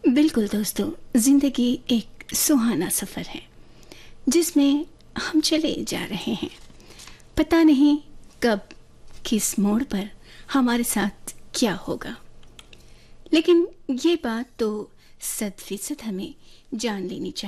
बिल्कुल दोस्तों, ज़िंदगी एक सुहाना सफ़र है जिसमें हम चले जा रहे हैं। पता नहीं कब किस मोड़ पर हमारे साथ क्या होगा, लेकिन ये बात तो 100% हमें जान लेनी चाहिए